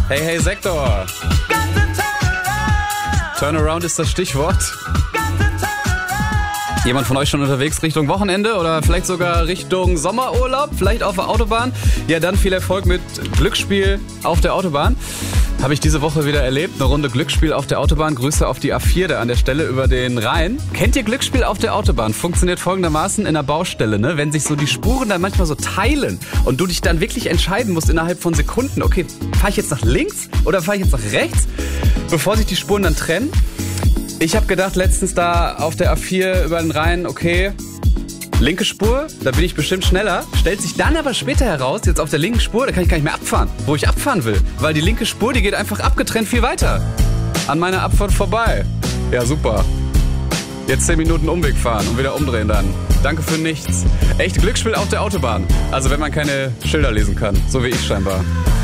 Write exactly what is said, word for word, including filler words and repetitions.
Hey, hey, Sektor. Turnaround ist das Stichwort. Jemand von euch schon unterwegs Richtung Wochenende oder vielleicht sogar Richtung Sommerurlaub, vielleicht auf der Autobahn? Ja, dann viel Erfolg mit Glücksspiel auf der Autobahn. Habe ich diese Woche wieder erlebt, eine Runde Glücksspiel auf der Autobahn. Grüße auf die A vier da an der Stelle über den Rhein. Kennt ihr Glücksspiel auf der Autobahn? Funktioniert folgendermaßen in der Baustelle, ne? Wenn sich so die Spuren dann manchmal so teilen und du dich dann wirklich entscheiden musst innerhalb von Sekunden, okay, fahre ich jetzt nach links oder fahre ich jetzt nach rechts, bevor sich die Spuren dann trennen? Ich habe gedacht letztens da auf der A vier über den Rhein, okay, linke Spur, da bin ich bestimmt schneller. Stellt sich dann aber später heraus, jetzt auf der linken Spur, da kann ich gar nicht mehr abfahren, wo ich abfahren will. Weil die linke Spur, die geht einfach abgetrennt viel weiter. An meiner Abfahrt vorbei. Ja, super. Jetzt zehn Minuten Umweg fahren und wieder umdrehen dann. Danke für nichts. Echt Glücksspiel auf der Autobahn. Also wenn man keine Schilder lesen kann, so wie ich scheinbar.